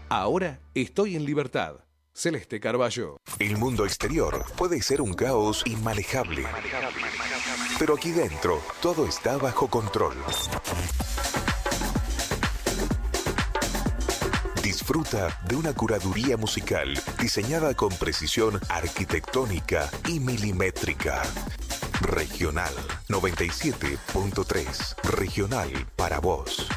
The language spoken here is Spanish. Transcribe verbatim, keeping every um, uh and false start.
Ahora estoy en libertad. Celeste Carballo. El mundo exterior puede ser un caos inmanejable, pero aquí dentro todo está bajo control. Disfruta de una curaduría musical diseñada con precisión arquitectónica y milimétrica. Regional noventa y siete punto tres. Regional para vos.